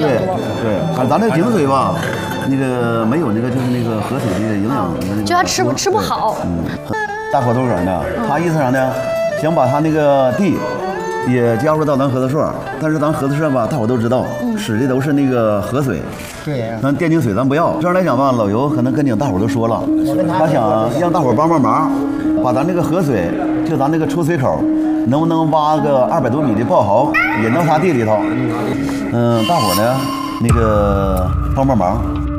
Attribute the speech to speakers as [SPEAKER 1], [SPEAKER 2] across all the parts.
[SPEAKER 1] 对对，反正咱这个井水吧，那个没有那个就是那个河水那个营养，
[SPEAKER 2] 就它吃不好。
[SPEAKER 1] 大伙都是呢，他意思啥呢？想把他那个地也加入到咱合作社，但是咱合作社吧，大伙都知道，使的都是那个河水。
[SPEAKER 3] 对，
[SPEAKER 1] 咱电井水咱不要。这样来讲吧，老尤可能跟大伙都说了，他想让大伙帮忙，把咱这个河水，就咱那个出水口，能不能挖个200多米的爆壕，引到他地里头？大伙呢，那个帮忙。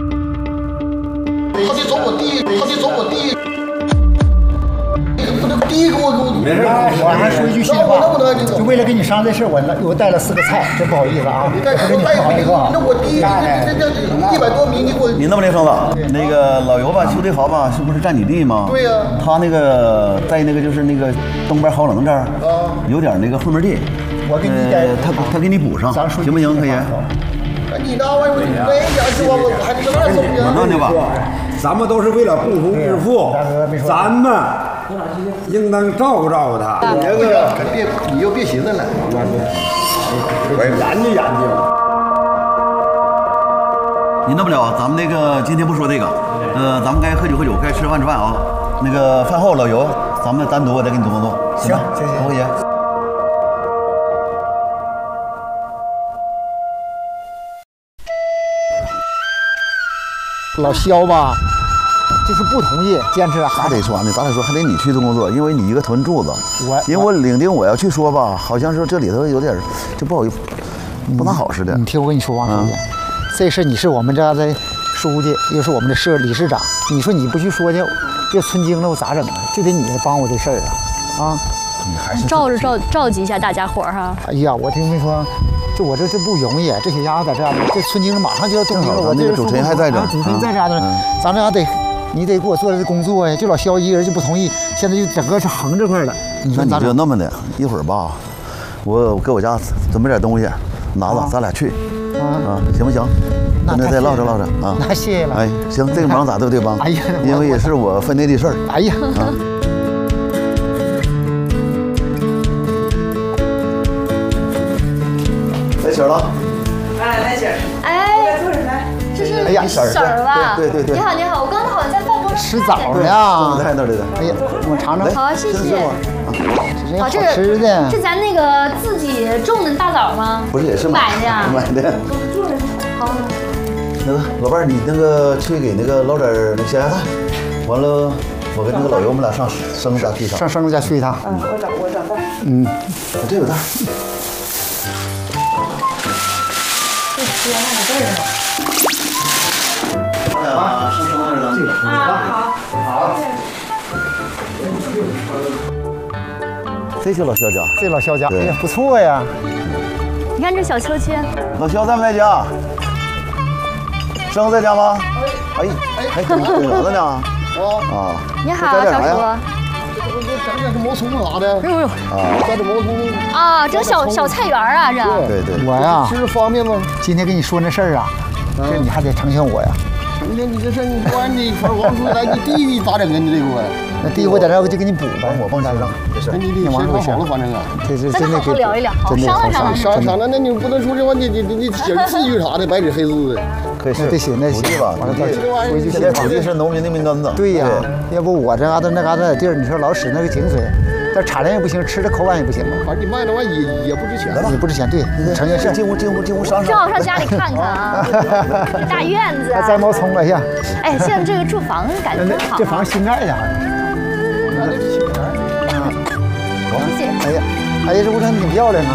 [SPEAKER 4] 他得走我地，地给我
[SPEAKER 3] 没事，我还说一句心里话，就为了跟你商量这事，我带了4个菜，真不好意思啊。
[SPEAKER 4] 你带4个菜，那我地这100多米，你给我。
[SPEAKER 1] 你那么的，生子，那个老尤吧，修这壕吧，是不是占你地吗？
[SPEAKER 4] 对呀。
[SPEAKER 1] 他那个在那个就是那个东边壕冷这儿，有点那个后面地。
[SPEAKER 3] 我给你带，
[SPEAKER 1] 他给你补上，行不行？可以。
[SPEAKER 4] 你那玩意儿没点是吧？我还搁那走呢。
[SPEAKER 1] 那就吧，
[SPEAKER 5] 咱们都是为了共同致富，咱们应当照顾照顾他。
[SPEAKER 4] 你就别寻思了，
[SPEAKER 5] 我研究研究。
[SPEAKER 1] 你弄不了，咱们那个今天不说这个，咱们该喝酒，该吃饭啊。那个饭后老尤，咱们单独我再给你做工作。
[SPEAKER 3] 行，谢谢。
[SPEAKER 1] 不会。
[SPEAKER 3] 老肖吧，就是不同意，坚持
[SPEAKER 1] 还得说呢，咱俩说还得你去做工作，因为你一个屯柱子，因为我领丁我要去说吧，好像是这里头有点就不好意思，不大好似的。
[SPEAKER 3] 你听我跟你说，王书记，这事你是我们家的书记，又是我们的社理事长，你说你不去说去，这村经了我咋整啊？就得你来帮我这事儿啊！
[SPEAKER 1] 你还是
[SPEAKER 2] 召集一下大家伙儿哈。
[SPEAKER 3] 哎呀，我听没说。就我这不容易，这小丫头在这样，这村经理马上就要动工了。我这
[SPEAKER 1] 主持人还在这，
[SPEAKER 3] 主持人在这呢，咱这俩你得给我做这工作呀。就老肖一人就不同意，现在就整个是横这块了。
[SPEAKER 1] 你说你就那么的，一会儿吧，我给我家准备点东西，拿着，咱俩去，行不行？咱再唠着啊。
[SPEAKER 3] 那谢谢了。
[SPEAKER 1] 哎，行，这个忙咱都得帮。
[SPEAKER 3] 哎呀，
[SPEAKER 1] 因为也是我分内的事儿。
[SPEAKER 3] 哎呀。
[SPEAKER 1] 来钱了，
[SPEAKER 2] 来钱。哎，这是婶儿吧？
[SPEAKER 1] 对。
[SPEAKER 2] 你好，我刚才好像在饭桌上
[SPEAKER 3] 吃枣
[SPEAKER 1] 呢。在那儿的。
[SPEAKER 3] 哎呀，我尝尝。
[SPEAKER 2] 好，谢谢。
[SPEAKER 3] 好吃的。
[SPEAKER 2] 是咱那个自己种的大枣吗？
[SPEAKER 1] 不是，也是
[SPEAKER 2] 买的呀。
[SPEAKER 1] 买的。
[SPEAKER 2] 好。
[SPEAKER 1] 那个老伴儿，你那个去给那个捞点那咸鸭蛋，完了，我跟那个老尤我们俩上生子家去一趟。
[SPEAKER 3] 上生子家去一趟。
[SPEAKER 6] 我长蛋。
[SPEAKER 1] 这有蛋。啊，生那儿的这个。好。这是老肖家。
[SPEAKER 3] 这老肖家，哎呀，不错呀。
[SPEAKER 2] 你看这小秋千。
[SPEAKER 1] 老肖在没在家？生在家吗？哎，干啥呢？啊。
[SPEAKER 2] 你好，小叔。
[SPEAKER 4] 整点毛葱啥的。摘点毛葱。
[SPEAKER 2] 啊，这小菜园啊，这。
[SPEAKER 1] 对。
[SPEAKER 3] 我呀，
[SPEAKER 4] 吃方便吗？
[SPEAKER 3] 今天跟你说那事儿啊，这你还得成全我呀。
[SPEAKER 4] 成全你这事儿，你管你一块王书记来，你地咋整啊？你这个。
[SPEAKER 3] 那地我在这我就给你补呗，
[SPEAKER 1] 我帮家上。
[SPEAKER 4] 那你得先说好了，反正啊。
[SPEAKER 3] 这真的
[SPEAKER 2] 好聊一聊，
[SPEAKER 3] 真的好
[SPEAKER 2] 商
[SPEAKER 4] 量。那你不能说这话，你写字据啥的，白纸黑字的。
[SPEAKER 1] 可以是。
[SPEAKER 3] 得写那
[SPEAKER 1] 土地吧，
[SPEAKER 3] 完了
[SPEAKER 1] 回去现在土地是农民的命根子。
[SPEAKER 3] 对呀，要不我这嘎达那嘎达地儿，你说老使那个井水，但产量也不行，吃的口感也不行啊。
[SPEAKER 4] 反正你卖的话也不值钱，
[SPEAKER 3] 也不值钱。对，成件事。
[SPEAKER 1] 进屋上。
[SPEAKER 2] 正好上家里看看啊，大院子。
[SPEAKER 3] 还栽毛葱了呀。
[SPEAKER 2] 哎，现在这个住房感觉真好。
[SPEAKER 3] 这房新盖的。
[SPEAKER 2] 谢谢。
[SPEAKER 3] 哎呀，这屋挺漂亮啊。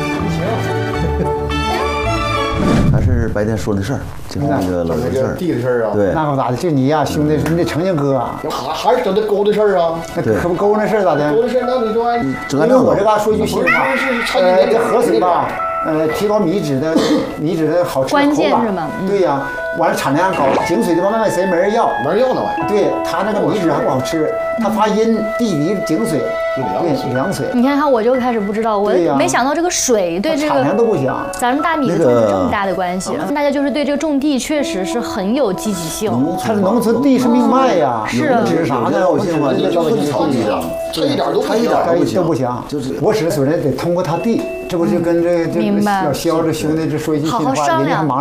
[SPEAKER 1] 还是白天说的事儿，就是那个老人事儿，
[SPEAKER 4] 地的事儿啊。
[SPEAKER 1] 对，
[SPEAKER 3] 那可咋的？就你呀，兄弟，你得成全哥啊。
[SPEAKER 4] 还是整这沟的事儿啊？
[SPEAKER 3] 那可不沟那事儿咋的？
[SPEAKER 4] 沟的事儿，那你说，
[SPEAKER 3] 因为我这嘎说一句心里话，这河水吧，提高米脂的好吃的口感。
[SPEAKER 2] 关键是吗？
[SPEAKER 3] 对呀，完了产量高，井水的吧卖谁没人要，
[SPEAKER 4] 没人要那玩意儿。
[SPEAKER 3] 对，它那个米脂还不好吃，它发阴，地里井水。对，凉水。
[SPEAKER 2] 你看，我就开始不知道，我没想到这个水对这个
[SPEAKER 3] 产量都不行。
[SPEAKER 2] 咱们大米的种植这么大的关系，大家就是对这个种地确实是很有积极性。
[SPEAKER 3] 它是农村地是命脉呀，
[SPEAKER 2] 是啊，
[SPEAKER 3] 指啥呢？我现在
[SPEAKER 4] 就是草地的，这一点都
[SPEAKER 3] 不行，就是我指的所谓得通过他地，这不就跟这老肖这兄弟这说一句心里话，人家还忙。